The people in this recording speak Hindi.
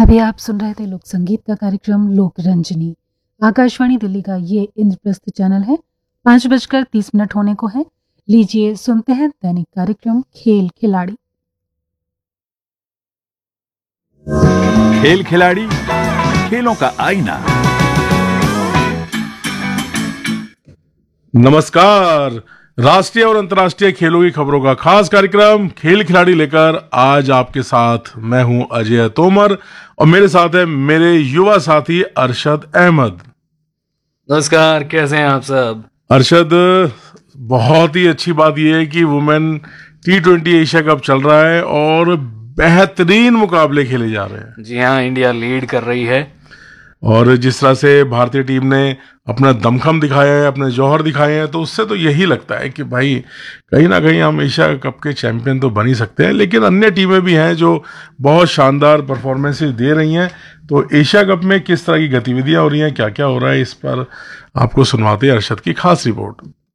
अभी आप सुन रहे थे लोक संगीत का कार्यक्रम लोक रंजनी। आकाशवाणी दिल्ली का ये इंद्रप्रस्थ चैनल है। 5:30 होने को है। लीजिए सुनते हैं दैनिक कार्यक्रम खेल खिलाड़ी। खेल खिलाड़ी, खेलों का आईना। नमस्कार। राष्ट्रीय और अंतर्राष्ट्रीय खेलों की खबरों का खास कार्यक्रम खेल खिलाड़ी लेकर आज आपके साथ मैं हूं अजय तोमर और मेरे साथ है मेरे युवा साथी अरशद अहमद। नमस्कार, कैसे हैं आप सब? अरशद, बहुत ही अच्छी बात यह है कि वुमेन T20 एशिया कप चल रहा है और बेहतरीन मुकाबले खेले जा रहे हैं। जी हाँ, इंडिया लीड कर रही है। और जिस तरह से भारतीय टीम ने अपना दमखम दिखाया है, अपने जौहर दिखाए हैं, तो उससे तो यही लगता है कि भाई कहीं ना कहीं हम एशिया कप के चैंपियन तो बन ही सकते हैं। लेकिन अन्य टीमें भी हैं जो बहुत शानदार परफॉर्मेंसेस दे रही हैं। तो एशिया कप में किस तरह की गतिविधियां हो रही हैं, क्या क्या हो रहा है, इस पर आपको सुनवाते हैं अरशद की खास रिपोर्ट।